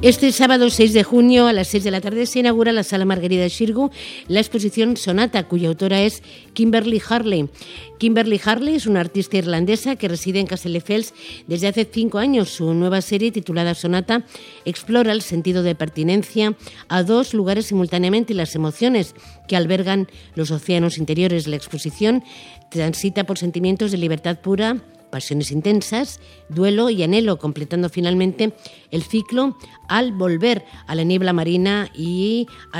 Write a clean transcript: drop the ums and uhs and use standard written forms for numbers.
Este sábado 6 de junio a las 6 de la tarde se inaugura en la Sala Margarida Xirgu la exposición Sonata, cuya autora es Kimberly Harley. Kimberly Harley es una artista irlandesa que reside en Castelldefels desde hace 5 años. Su nueva serie, titulada Sonata, explora el sentido de pertinencia a 2 lugares simultáneamente y las emociones que albergan los océanos interiores. La exposición transita por sentimientos de libertad pura, pasiones intensas, duelo y anhelo, completando finalmente el ciclo al volver a la niebla marina y a